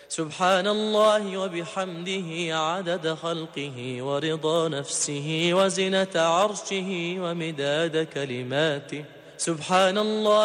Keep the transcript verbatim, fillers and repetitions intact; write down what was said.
سبحان الله وبحمده عدد خلقه ورضا نفسه وزنة عرشه ومداد كلماته. سبحان الله